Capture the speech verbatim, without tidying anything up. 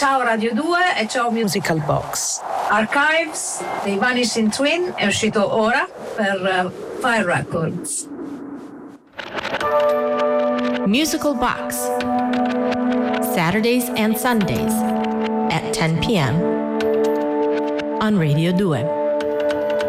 Ciao Radio due e ciao Musical Box. Archives dei Vanishing Twin è uscito ora per uh, Fire Records. Musical Box, Saturdays and Sundays at ten p.m. on Radio due.